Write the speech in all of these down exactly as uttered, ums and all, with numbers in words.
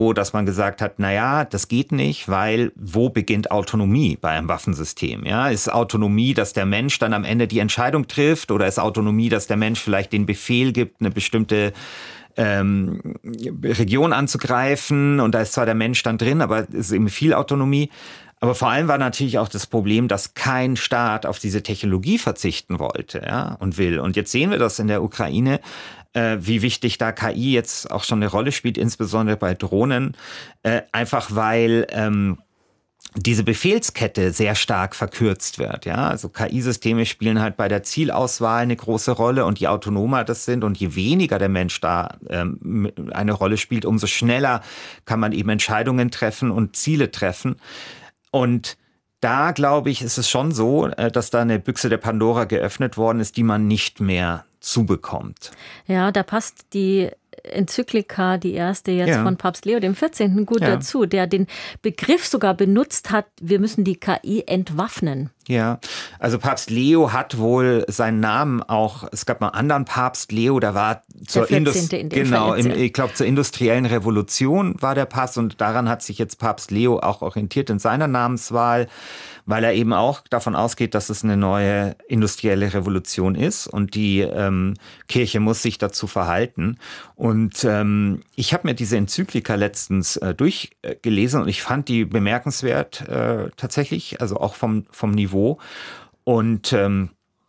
dass man gesagt hat, naja, das geht nicht, weil wo beginnt Autonomie bei einem Waffensystem? Ja, ist Autonomie, dass der Mensch dann am Ende die Entscheidung trifft, oder ist Autonomie, dass der Mensch vielleicht den Befehl gibt, eine bestimmte ähm, Region anzugreifen, und da ist zwar der Mensch dann drin, aber es ist eben viel Autonomie. Aber vor allem war natürlich auch das Problem, dass kein Staat auf diese Technologie verzichten wollte, ja, und will. Und jetzt sehen wir das in der Ukraine, äh, wie wichtig da K I jetzt auch schon eine Rolle spielt, insbesondere bei Drohnen, äh, einfach weil ähm, diese Befehlskette sehr stark verkürzt wird. Ja, also K I-Systeme spielen halt bei der Zielauswahl eine große Rolle, und je autonomer das sind und je weniger der Mensch da ähm, eine Rolle spielt, umso schneller kann man eben Entscheidungen treffen und Ziele treffen. Und da, glaube ich, ist es schon so, dass da eine Büchse der Pandora geöffnet worden ist, die man nicht mehr zubekommt. Ja, da passt die Enzyklika, die erste jetzt ja. von Papst Leo dem vierzehnten gut ja. dazu, der den Begriff sogar benutzt hat, wir müssen die K I entwaffnen. Ja, also Papst Leo hat wohl seinen Namen auch, es gab mal einen anderen Papst Leo, der war zur, Indust- in genau, im, ich glaube, zur industriellen Revolution war der Papst, und daran hat sich jetzt Papst Leo auch orientiert in seiner Namenswahl, weil er eben auch davon ausgeht, dass es eine neue industrielle Revolution ist, und die ähm, Kirche muss sich dazu verhalten. Und ähm, ich habe mir diese Enzyklika letztens äh, durchgelesen, und ich fand die bemerkenswert äh, tatsächlich, also auch vom, vom Niveau. Und ähm,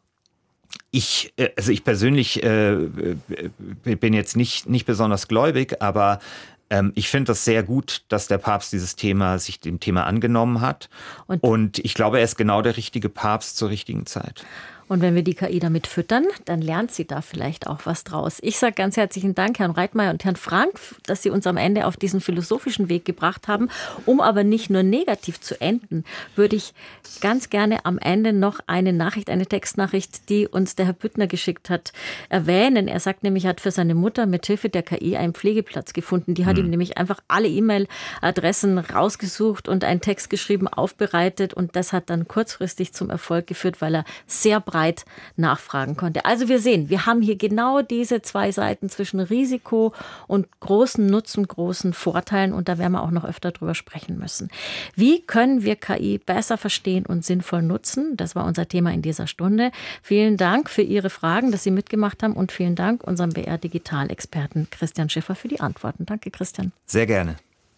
ich, also ich persönlich äh, bin jetzt nicht, nicht besonders gläubig, aber ähm, ich finde das sehr gut, dass der Papst dieses Thema, sich dem Thema angenommen hat. Und, Und ich glaube, er ist genau der richtige Papst zur richtigen Zeit. Und wenn wir die K I damit füttern, dann lernt sie da vielleicht auch was draus. Ich sage ganz herzlichen Dank, Herrn Reitmeier und Herrn Frank, dass Sie uns am Ende auf diesen philosophischen Weg gebracht haben. Um aber nicht nur negativ zu enden, würde ich ganz gerne am Ende noch eine Nachricht, eine Textnachricht, die uns der Herr Büttner geschickt hat, erwähnen. Er sagt nämlich, er hat für seine Mutter mit Hilfe der K I einen Pflegeplatz gefunden. Die hat mhm. ihm nämlich einfach alle E-Mail-Adressen rausgesucht und einen Text geschrieben, aufbereitet. Und das hat dann kurzfristig zum Erfolg geführt, weil er sehr breit nachfragen konnte. Also wir sehen, wir haben hier genau diese zwei Seiten zwischen Risiko und großen Nutzen, großen Vorteilen, und da werden wir auch noch öfter drüber sprechen müssen. Wie können wir K I besser verstehen und sinnvoll nutzen? Das war unser Thema in dieser Stunde. Vielen Dank für Ihre Fragen, dass Sie mitgemacht haben, und vielen Dank unserem B R-Digital-Experten Christian Schiffer für die Antworten. Danke, Christian. Sehr gerne.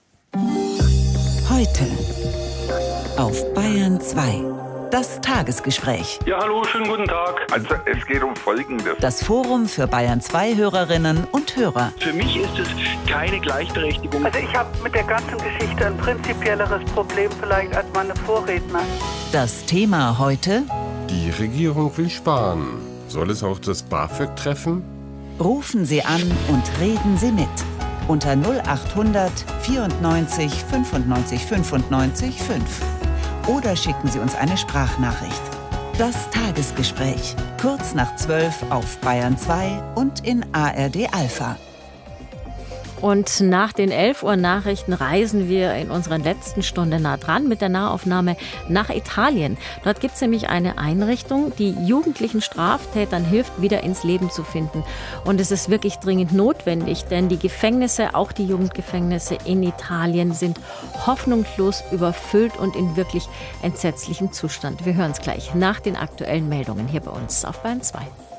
Heute auf Bayern zwei. Das Tagesgespräch. Ja, hallo, schönen guten Tag. Also es geht um Folgendes. Das Forum für Bayern zwei Hörerinnen und Hörer. Für mich ist es keine Gleichberechtigung. Also ich habe mit der ganzen Geschichte ein prinzipielleres Problem vielleicht als meine Vorredner. Das Thema heute: Die Regierung will sparen. Soll es auch das BAföG treffen? Rufen Sie an und reden Sie mit. Unter null achthundert vierundneunzig fünfundneunzig fünfundneunzig fünf. Oder schicken Sie uns eine Sprachnachricht. Das Tagesgespräch, kurz nach zwölf auf Bayern zwei und in A R D Alpha. Und nach den elf Uhr Nachrichten reisen wir in unserer letzten Stunde nah dran mit der Nahaufnahme nach Italien. Dort gibt es nämlich eine Einrichtung, die jugendlichen Straftätern hilft, wieder ins Leben zu finden. Und es ist wirklich dringend notwendig, denn die Gefängnisse, auch die Jugendgefängnisse in Italien, sind hoffnungslos überfüllt und in wirklich entsetzlichem Zustand. Wir hören es gleich nach den aktuellen Meldungen hier bei uns auf Bayern zwei.